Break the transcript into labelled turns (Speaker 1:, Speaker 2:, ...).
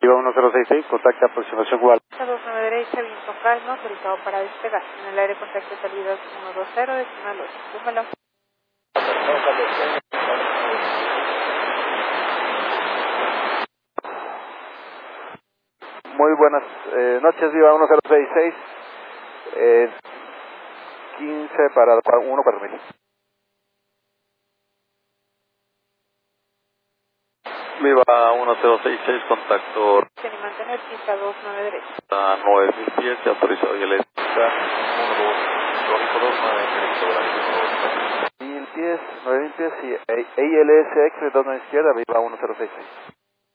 Speaker 1: Viva 1066, contacta aproximación global.
Speaker 2: 29 derecha, bien con calma, autorizado para despegar. En el aire contacto salida 120, decimal 8. Súmalo.
Speaker 1: Muy buenas noches, Viva 1066, 15 para 14000.
Speaker 3: Viva 1066, contacto
Speaker 2: Tiene mantener pista 29 derecha.
Speaker 3: a 9000 pies, y autorizado y eléctrica
Speaker 1: 1000 pies, 9000 pies y ALSX, retorno a izquierda, Viva 1066.